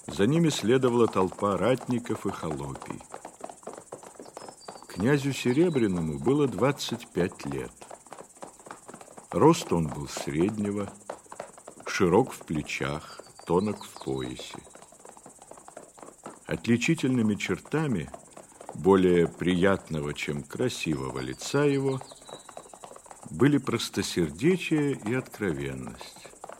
За ними следовала толпа ратников и холопий. Князю Серебряному было 25 лет. Рост он был среднего, широк в плечах, тонок в поясе. Отличительными чертами более приятного, чем красивого лица его, были простосердечие и откровенность.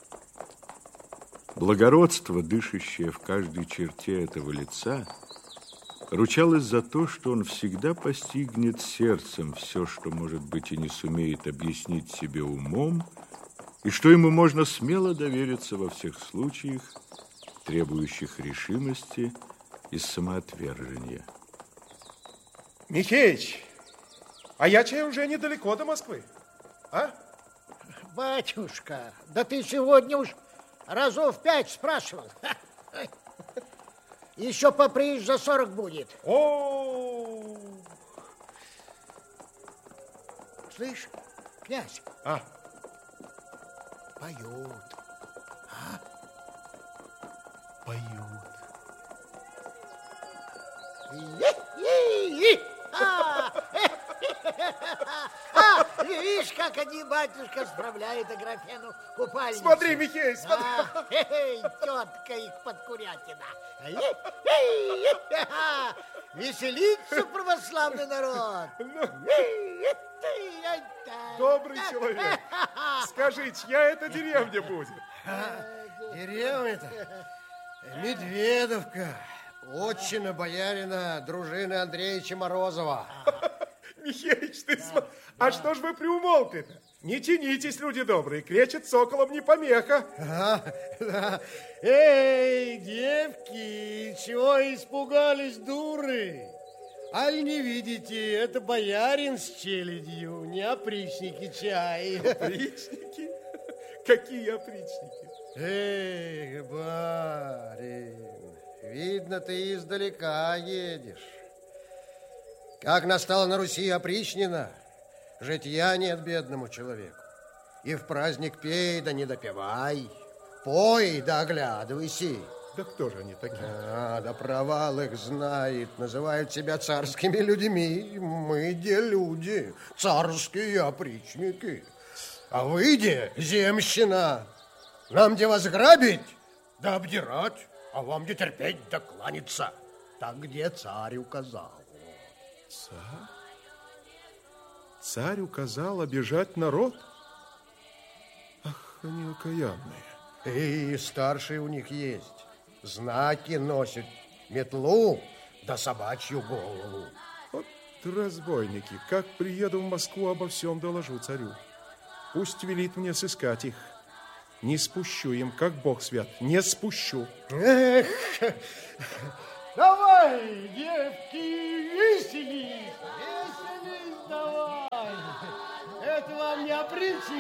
Благородство, дышащее в каждой черте этого лица, ручалось за то, что он всегда постигнет сердцем все, что, может быть, и не сумеет объяснить себе умом, и что ему можно смело довериться во всех случаях, требующих решимости и самоотвержения. Михеич, а я чай уже недалеко до Москвы, а? Батюшка, да ты сегодня уж разов 5 спрашивал. Еще поприезжь за 40 будет. О! Слышь, князь? А? Поют. А? Поют. Видишь, как они, батюшка, справляют Аграфену купальницу. Смотри, Михей, смотри. Тетка их подкурятина. Веселится православный народ. Добрый человек. Скажи, чья это деревня будет? Деревня-то? Медведовка. Отчина боярина дружины Андреевича Морозова. Михеич, ты смотри. А что ж вы приумолкли-то? Не тянитесь, люди добрые, кречет соколом не помеха. Да. Эй, девки, чего испугались, дуры? Аль не видите, это боярин с челядью, не опричники чай. Опричники? Какие опричники? Эх, барин, видно, ты издалека едешь. Как настало на Руси опричнина, житья нет бедному человеку. И в праздник пей, да не допивай, пой, да оглядывайся. Да кто же они такие? Да провал их знает, называют себя царскими людьми. Мы де люди, царские опричники. А вы де земщина. Нам де вас грабить, да обдирать, а вам де терпеть, да кланяться. Так, где царь указал. Царь? Царь указал обижать народ? Ах, они окаянные. И старшие у них есть. Знаки носят, метлу да собачью голову. Вот разбойники. Как приеду в Москву, обо всем доложу царю. Пусть велит мне сыскать их. Не спущу им, как Бог свят, не спущу. Эх, давай, девки, веселись. Веселись давай. Это вам не опричники.